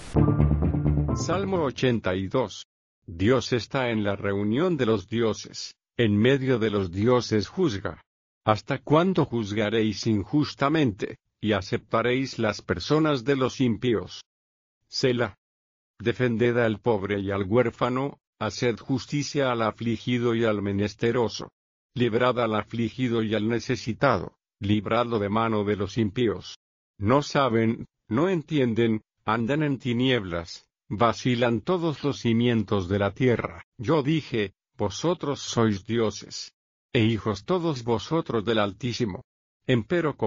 Salmo 82. Dios está en la reunión de los dioses, en medio de los dioses juzga. ¿Hasta cuándo juzgaréis injustamente, y aceptaréis las personas de los impíos? Selah. Defended al pobre y al huérfano, haced justicia al afligido y al menesteroso. Librad al afligido y al necesitado, libradlo de mano de los impíos. No saben, no entienden, andan en tinieblas, vacilan todos los cimientos de la tierra. Yo dije, vosotros sois dioses, e hijos todos vosotros del Altísimo. Empero